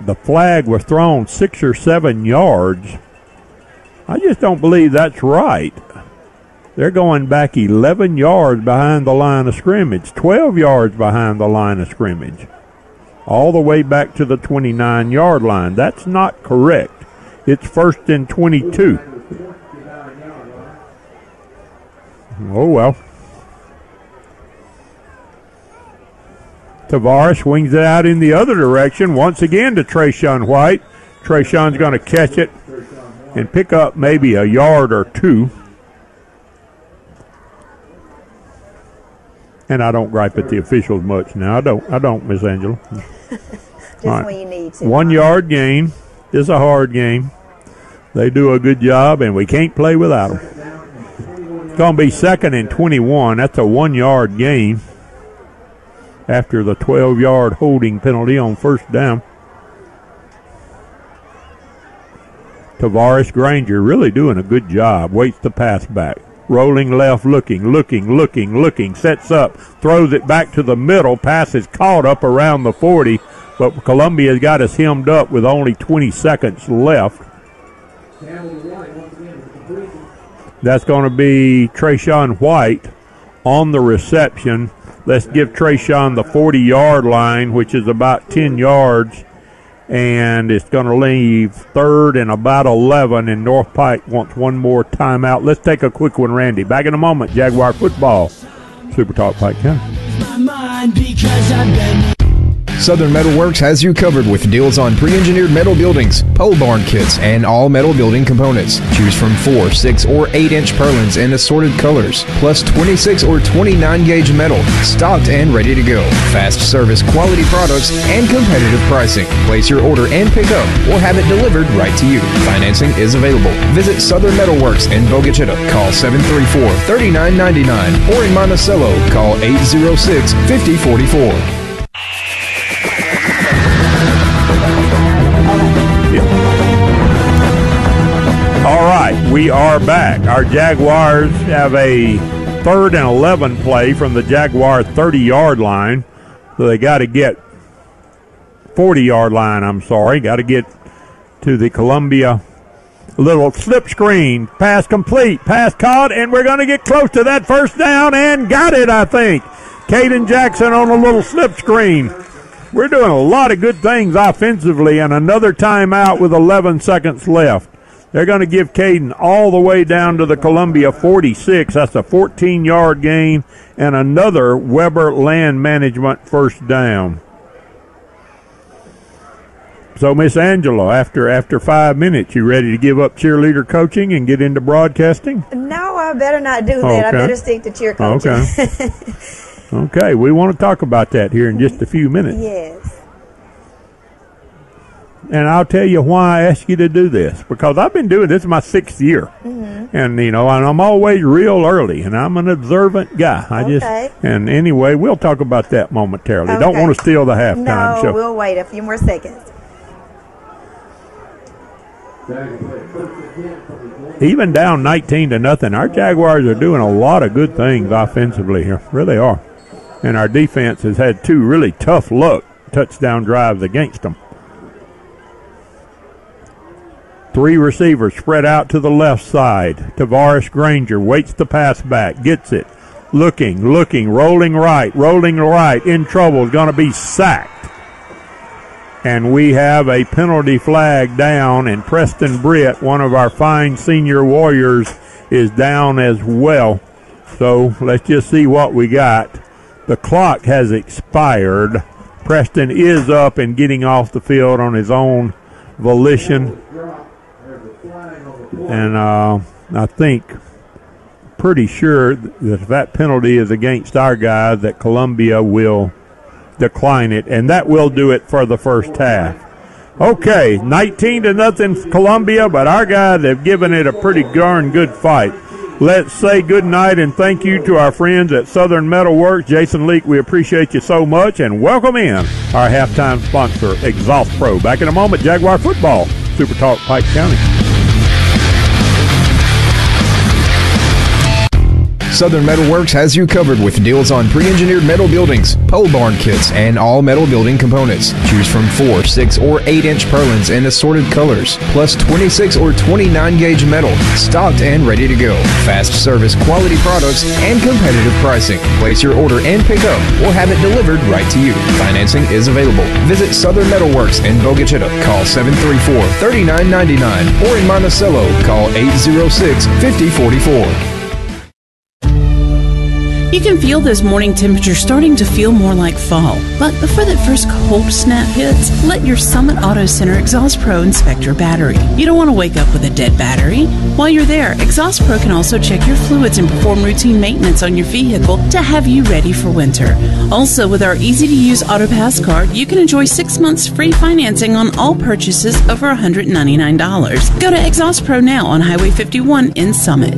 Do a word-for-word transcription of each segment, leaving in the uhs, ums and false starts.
the flag was thrown six or seven yards. I just don't believe that's right. They're going back eleven yards behind the line of scrimmage, twelve yards behind the line of scrimmage, all the way back to the twenty-nine-yard line. That's not correct. It's first and twenty-two. Oh, well. Tavares swings it out in the other direction, once again to Trayshawn White. Trayshawn's going to catch it and pick up maybe a yard or two. And I don't gripe at the officials much now. I don't, I don't, Miss Angela. Just right. When you need to. One yard gain is a hard game. They do a good job, and we can't play without them. It's going to be second and twenty-one. That's a one-yard gain after the twelve-yard holding penalty on first down. Tavares Granger really doing a good job. Waits the pass back. Rolling left, looking, looking, looking, looking. Sets up, throws it back to the middle. Pass is caught up around the forty, but Columbia's got us hemmed up with only twenty seconds left. That's going to be Trayshawn White on the reception. Let's give Trayshawn the forty-yard line, which is about ten yards, and it's going to leave third and about eleven, and North Pike wants one more timeout. Let's take a quick one, Randy. Back in a moment, Jaguar football, Super Talk Pike County. Southern Metal Works has you covered with deals on pre-engineered metal buildings, pole barn kits, and all metal building components. Choose from four, six, or eight inch purlins in assorted colors, plus twenty-six or twenty-nine gauge metal, stocked and ready to go. Fast service, quality products, and competitive pricing. Place your order and pick up, or have it delivered right to you. Financing is available. Visit Southern Metal Works in Bogachita. Call seven three four, three nine nine nine, or in Monticello, call eight zero six, five zero four four. All right, we are back. Our Jaguars have a third and eleven play from the Jaguar thirty-yard line. So they got to get forty-yard line, I'm sorry. Got to get to the Columbia little slip screen. Pass complete, pass caught, and we're going to get close to that first down and got it, I think. Caden Jackson on a little slip screen. We're doing a lot of good things offensively, and another timeout with eleven seconds left. They're going to give Caden all the way down to the Columbia forty-six. That's a fourteen-yard gain and another Weber Land Management first down. So, Miss Angela, after after five minutes, you ready to give up cheerleader coaching and get into broadcasting? No, I better not do that. Okay. I better stick to cheer coaching. Okay. Okay, we want to talk about that here in just a few minutes. Yes. And I'll tell you why I asked you to do this, because I've been doing this is my sixth year. Mm-hmm. And, you know, and I'm always real early, and I'm an observant guy. I okay. just, and anyway, we'll talk about that momentarily. Okay. Don't want to steal the halftime no, show. No, we'll wait a few more seconds. Even down nineteen to nothing, our Jaguars are doing a lot of good things offensively here. Really are. And our defense has had two really tough luck touchdown drives against them. Three receivers spread out to the left side. Tavares Granger waits the pass back, gets it. Looking, looking, rolling right, rolling right, in trouble, is going to be sacked. And we have a penalty flag down, and Preston Britt, one of our fine senior warriors, is down as well. So let's just see what we got. The clock has expired. Preston is up and getting off the field on his own volition. And uh, I think, pretty sure that if that penalty is against our guy, that Columbia will decline it, and that will do it for the first half. Okay, nineteen to nothing Columbia, but our guys have given it a pretty darn good fight. Let's say good night and thank you to our friends at Southern Metal Works. Jason Leak, we appreciate you so much, and welcome in our halftime sponsor, Exhaust Pro. Back in a moment, Jaguar football, Super Talk Pike County. Southern Metal Works has you covered with deals on pre-engineered metal buildings, pole barn kits, and all metal building components. Choose from four, six, or eight inch purlins in assorted colors, plus twenty-six or twenty-nine gauge metal, stocked and ready to go. Fast service, quality products, and competitive pricing. Place your order and pick up, or have it delivered right to you. Financing is available. Visit Southern Metal Works in Bogachita. Call seven three four, three nine nine nine, or in Monticello, call eight zero six, five zero four four. You can feel those morning temperatures starting to feel more like fall. But before that first cold snap hits, let your Summit Auto Center Exhaust Pro inspect your battery. You don't want to wake up with a dead battery. While you're there, Exhaust Pro can also check your fluids and perform routine maintenance on your vehicle to have you ready for winter. Also, with our easy-to-use AutoPass card, you can enjoy six months free financing on all purchases over one hundred ninety-nine dollars. Go to Exhaust Pro now on Highway fifty-one in Summit.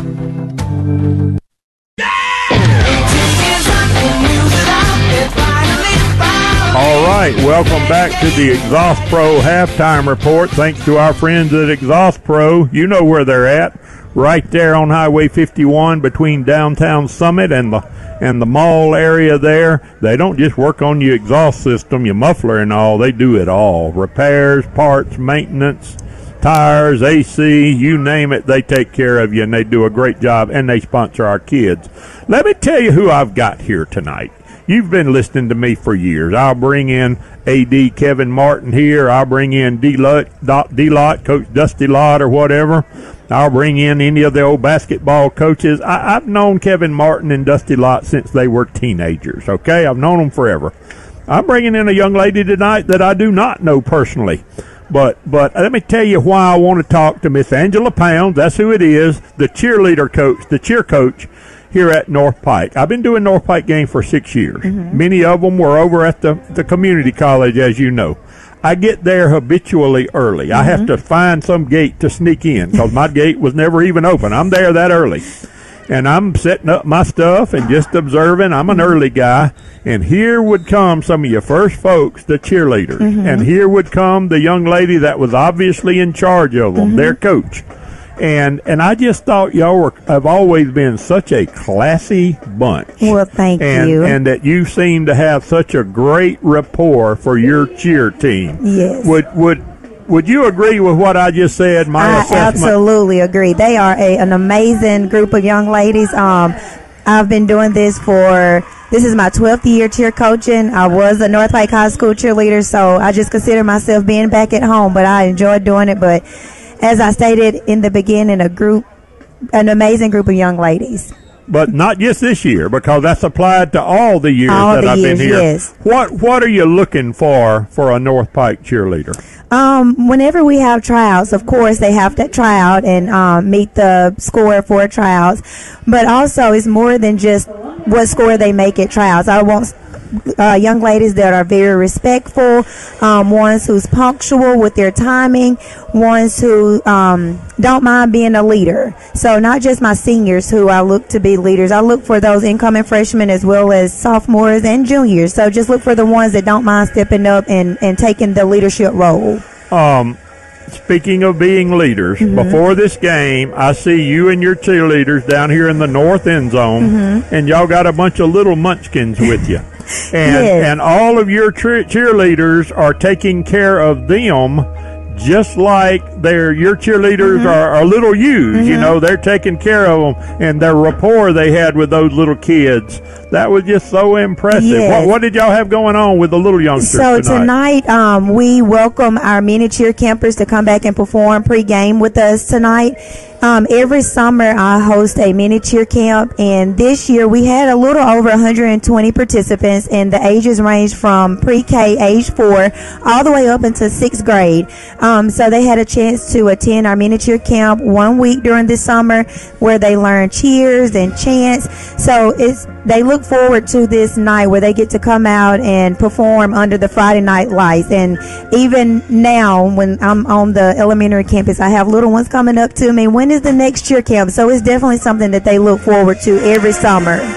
All right, welcome back to the Exhaust Pro halftime report. Thanks to our friends at Exhaust Pro. You know where they're at, right there on Highway fifty-one between downtown Summit and the and the mall area there. They don't just work on your exhaust system, your muffler and all. They do it all. Repairs, parts, maintenance, tires, A C, you name it, they take care of you, and they do a great job, and they sponsor our kids. Let me tell you who I've got here tonight. You've been listening to me for years. I'll bring in A D Kevin Martin here. I'll bring in D-Lot, D-Lot, Coach Dusty Lott or whatever. I'll bring in any of the old basketball coaches. I, I've known Kevin Martin and Dusty Lott since they were teenagers, okay? I've known them forever. I'm bringing in a young lady tonight that I do not know personally. But but let me tell you why I want to talk to Miss Angela Pounds. That's who it is, the cheerleader coach, the cheer coach here at North Pike. I've been doing North Pike games for six years. Mm-hmm. Many of them were over at the, the community college, as you know. I get there habitually early. Mm-hmm. I have to find some gate to sneak in because my gate was never even open. I'm there that early. And I'm setting up my stuff and just observing. I'm an early guy. And here would come some of your first folks, the cheerleaders. Mm-hmm. And here would come the young lady that was obviously in charge of them, mm-hmm. their coach. And and I just thought y'all were, have always been such a classy bunch. Well, thank and, you. And that you seem to have such a great rapport for your cheer team. Yes. Would would would you agree with what I just said? My I assessment? Absolutely agree. They are a, an amazing group of young ladies. Um, I've been doing this for, this is my twelfth year cheer coaching. I was a North Pike High School cheerleader, so I just consider myself being back at home, but I enjoy doing it. But as I stated in the beginning, a group, an amazing group of young ladies. But not just this year, because that's applied to all the years all that the I've years, been here. Yes. What What are you looking for for a North Pike cheerleader? Um, whenever we have tryouts, of course, they have to try out and um, meet the score for tryouts. But also, it's more than just what score they make at tryouts. I want Uh, young ladies that are very respectful, um, ones who's punctual with their timing, ones who um, don't mind being a leader. So not just my seniors who I look to be leaders. I look for those incoming freshmen as well as sophomores and juniors. So just look for the ones that don't mind stepping up and, and taking the leadership role. Um, speaking of being leaders, mm-hmm. before this game, I see you and your cheerleaders down here in the north end zone, mm-hmm. and y'all got a bunch of little munchkins with you. And yes. and all of your cheer- cheerleaders are taking care of them just like they're, your cheerleaders mm-hmm. are, are little yous. Mm-hmm. You know, they're taking care of them, and their rapport they had with those little kids, that was just so impressive. Yes. What, what did y'all have going on with the little youngsters so tonight? tonight um, we welcome our mini cheer campers to come back and perform pre-game with us tonight. Um, every summer I host a mini cheer camp, and this year we had a little over one hundred twenty participants, and the ages range from pre-K age four all the way up into sixth grade. Um, so they had a chance to attend our mini cheer camp one week during this summer where they learn cheers and chants. So it's, they look forward to this night where they get to come out and perform under the Friday night lights. And even now when I'm on the elementary campus, I have little ones coming up to me, when is the next cheer camp? So it's definitely something that they look forward to every summer.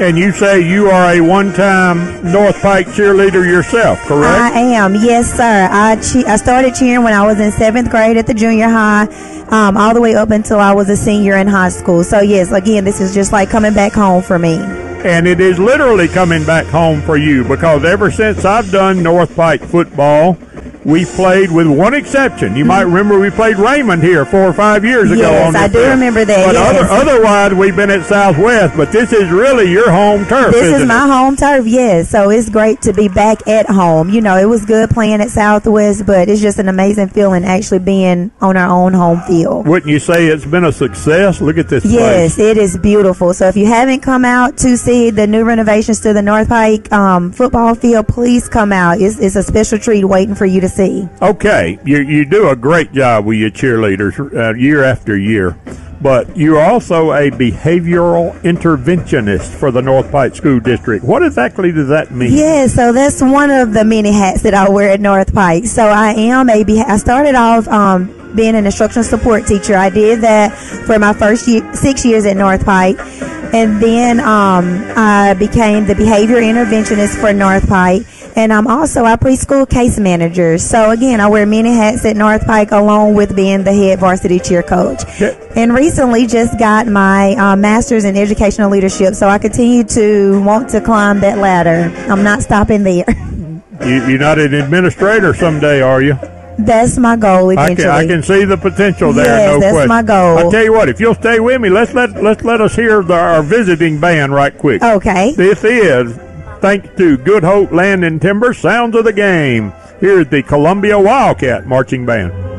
And you say you are a one-time North Pike cheerleader yourself, correct? I am, yes, sir. I che- I started cheering when I was in seventh grade at the junior high, um, all the way up until I was a senior in high school. So, yes, again, this is just like coming back home for me. And it is literally coming back home for you, because ever since I've done North Pike football, we played with one exception. You might remember we played Raymond here four or five years ago. Yes, on I this do field. remember that. But yes. other, otherwise, we've been at Southwest, but this is really your home turf, This isn't is my it? home turf, yes. So it's great to be back at home. You know, it was good playing at Southwest, but it's just an amazing feeling actually being on our own home field. Wouldn't you say it's been a success? Look at this Yes, place. it is beautiful. So if you haven't come out to see the new renovations to the North Pike um, football field, please come out. It's, it's a special treat waiting for you to see. Okay, you you do a great job with your cheerleaders uh, year after year, but you're also a behavioral interventionist for the North Pike School District. What exactly does that mean? Yeah, so that's one of the many hats that I wear at North Pike. So I am a, beha- I started off um, being an instructional support teacher. I did that for my first year, six years at North Pike. And then um, I became the behavior interventionist for North Pike. And I'm also a preschool case manager. So, again, I wear many hats at North Pike along with being the head varsity cheer coach. Yeah. And recently just got my uh, master's in educational leadership. So I continue to want to climb that ladder. I'm not stopping there. You, you're not an administrator someday, are you? That's my goal I eventually. can, I can see the potential there. Yes, no that's question. my goal. I'll tell you what, if you'll stay with me, let's let let's let us hear the, our visiting band right quick. Okay. This is, thanks to Good Hope Land and Timber, Sounds of the Game. Here's the Columbia Wildcat Marching Band.